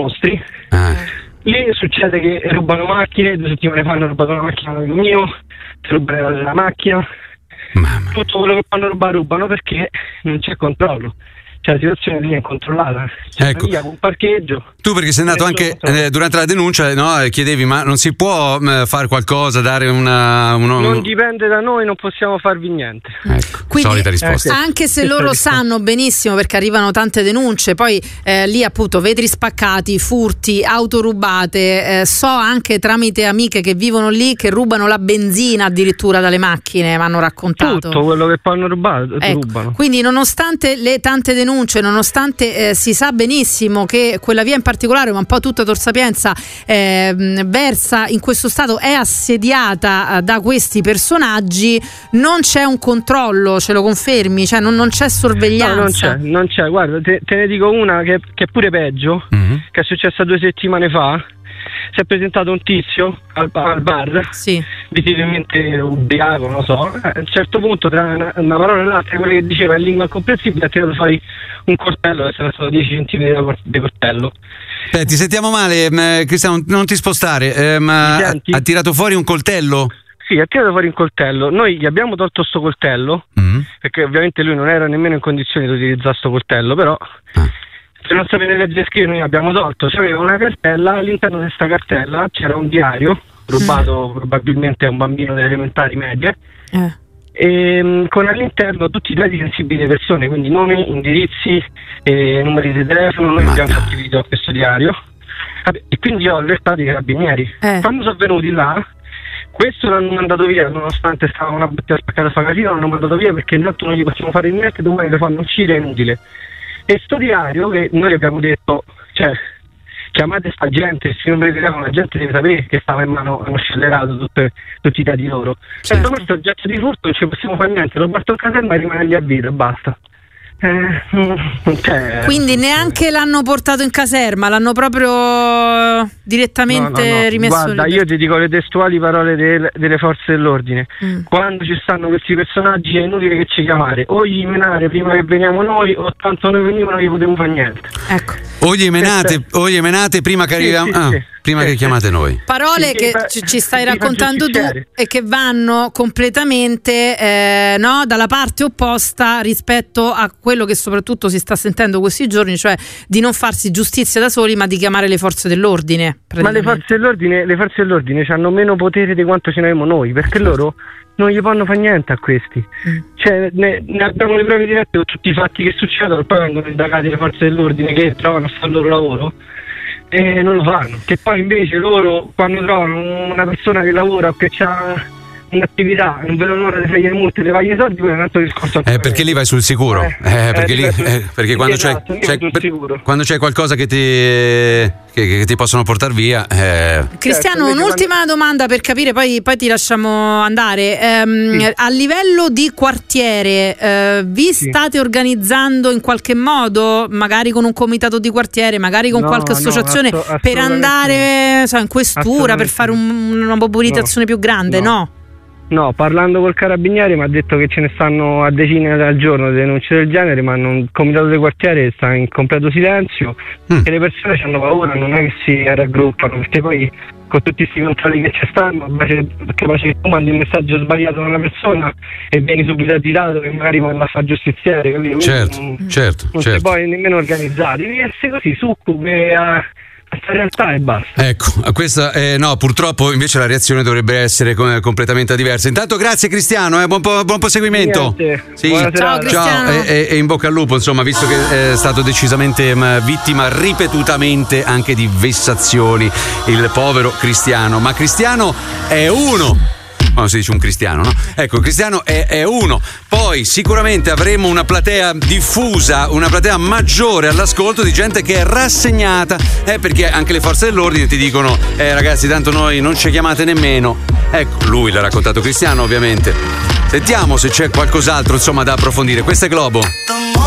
mostri. Lì succede che rubano macchine, 2 settimane fa hanno rubato una macchina a un amico mio, rubano la macchina. Mamma. Tutto quello che fanno rubano perché non c'è controllo. Cioè la situazione lì è incontrollata. C'è Ecco. una via con parcheggio. Tu perché sei andato anche durante la denuncia, no? Chiedevi, ma non si può fare qualcosa, dare Non dipende da noi, non possiamo farvi niente. Ecco, quindi, solita risposta. Anche se loro sanno benissimo, perché arrivano tante denunce, poi lì appunto vetri spaccati, furti, auto rubate, so anche tramite amiche che vivono lì che rubano la benzina addirittura dalle macchine, mi hanno raccontato. Tutto quello che poi hanno rubato, ecco, rubano. quindi nonostante le tante denunce, nonostante si sa benissimo che quella via in particolare, ma un po' tutta Tor Sapienza versa in questo stato, è assediata da questi personaggi, non c'è un controllo, ce lo confermi? Cioè non c'è sorveglianza? No, non c'è, guarda, te ne dico una che è pure peggio, che è successa 2 settimane fa. Si è presentato un tizio al bar, sì, visibilmente ubriaco, non lo so. A un certo punto, tra una parola e l'altra, quello che diceva in lingua incomprensibile, ha tirato fuori un coltello, che sarà stato 10 cm di coltello. Ti sentiamo male, Cristiano, non ti spostare, ma ha tirato fuori un coltello? Sì, ha tirato fuori un coltello. Noi gli abbiamo tolto sto coltello, perché ovviamente lui non era nemmeno in condizioni di utilizzare sto coltello, però... Se non sapete leggere e scrivere, noi abbiamo tolto. C'aveva una cartella, all'interno di questa cartella c'era un diario rubato probabilmente a un bambino delle elementari medie, e con all'interno tutti i dati sensibili delle persone, quindi nomi, indirizzi, numeri di telefono. Noi abbiamo fatto video a questo diario, e quindi ho allertato i carabinieri. Quando sono venuti là, questo l'hanno mandato via, nonostante stava una bottiglia spaccata sulla casina, l'hanno mandato via perché intanto non gli possiamo fare niente, domani lo fanno uscire, è inutile. E sto diario, che noi abbiamo detto, cioè, chiamate sta gente, se non mi telefono la gente deve sapere che stava in mano, hanno scellerato tutti i dati loro. Certo. Questo oggetto di furto non ci possiamo fare niente, lo porto in caserma e rimane lì a vita e basta. Quindi neanche l'hanno portato in caserma, l'hanno proprio direttamente rimesso. Guarda, io ti dico le testuali parole delle forze dell'ordine. Quando ci stanno questi personaggi è inutile che ci chiamare, o gli menare prima che veniamo noi, o tanto noi venivano non gli potevo fare niente. Ecco. O gli menate prima che arriviamo. Prima che chiamate noi. Parole che ci stai raccontando tu e che vanno completamente dalla parte opposta rispetto a quello che soprattutto si sta sentendo questi giorni, cioè di non farsi giustizia da soli, ma di chiamare le forze dell'ordine. Ma le forze dell'ordine hanno meno potere di quanto ce ne abbiamo noi, perché loro non gli fanno fare niente a questi. Cioè, ne abbiamo le prove dirette con tutti i fatti che succedono, poi vengono indagati le forze dell'ordine che provano a fare il loro lavoro e non lo fanno. Che poi invece loro, quando trovano una persona che lavora o che ha un'attività, non vedono l'ora di fare le multe, di fare i soldi, quello è un altro discorso. Perché lì vai sul sicuro, perché quando c'è qualcosa che ti possono portare via. Cristiano, un'ultima domanda per capire, poi ti lasciamo andare. A livello di quartiere, vi state organizzando in qualche modo, magari con un comitato di quartiere, magari con qualche associazione, per andare in questura, per fare una mobilitazione più grande? No, parlando col carabiniere mi ha detto che ce ne stanno a decine al giorno di denunce del genere, ma il comitato di quartiere sta in completo silenzio e le persone hanno paura, non è che si raggruppano, perché poi con tutti questi controlli che ci stanno, capace che tu mandi un messaggio sbagliato a una persona e vieni subito additato che magari poi va a fare giustiziere, capito? Certo. Non si può nemmeno organizzare, devi essere così, succube a realtà e basta. Ecco, questa no, purtroppo invece la reazione dovrebbe essere completamente diversa. Intanto grazie Cristiano, buon proseguimento. Sì. Ciao Cristiano. E in bocca al lupo, insomma, visto che è stato decisamente vittima ripetutamente anche di vessazioni il povero Cristiano, ma Cristiano è uno. Quando si dice un cristiano, no? Ecco, Cristiano è uno. Poi sicuramente avremo una platea diffusa, una platea maggiore all'ascolto di gente che è rassegnata, perché anche le forze dell'ordine ti dicono ragazzi, tanto noi non ci chiamate nemmeno. Ecco, lui l'ha raccontato Cristiano, ovviamente. Sentiamo se c'è qualcos'altro, insomma, da approfondire. Questo è Globo.